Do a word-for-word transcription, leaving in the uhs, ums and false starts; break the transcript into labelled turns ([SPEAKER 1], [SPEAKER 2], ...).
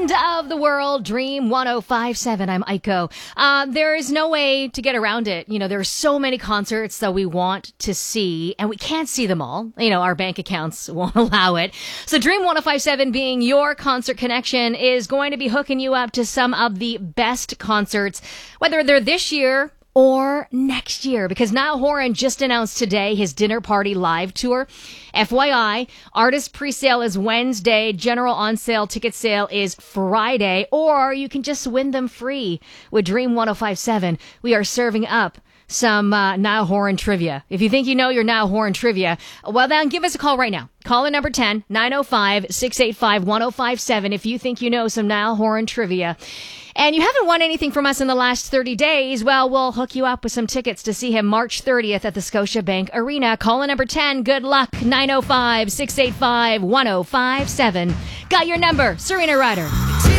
[SPEAKER 1] sound of the world, Dream one oh five point seven. I'm Aiko. Uh, there is no way to get around it. You know, there are so many concerts that we want to see, and we can't see them all. You know, our bank accounts won't allow it. So Dream one oh five point seven, being your concert connection, is going to be hooking you up to some of the best concerts, whether they're this year or next year, because Niall Horan just announced today his Dinner Party Live Tour. F Y I, artist pre-sale is Wednesday, general on-sale ticket sale is Friday, or you can just win them free with Dream one oh five point seven. We are serving up some uh, Niall Horan trivia. If you think you know your Niall Horan trivia, well then give us a call right now. Call in number ten, nine oh five, six eight five, one oh five seven if you think you know some Niall Horan trivia. And you haven't won anything from us in the last thirty days, well, we'll hook you up with some tickets to see him March thirtieth at the Scotiabank Arena. Call in number ten. Good luck. nine oh five, six eight five, one oh five seven. Got your number. Serena Ryder.